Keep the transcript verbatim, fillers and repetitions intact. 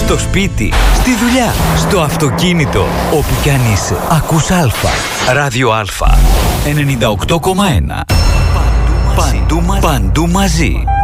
στο σπίτι, στη δουλειά, στο αυτοκίνητο, όπου κι αν είσαι. Ακούς Α. Ράδιο Α. ενενήντα οκτώ κόμμα ένα. Παντού μαζί. Παντού μαζί.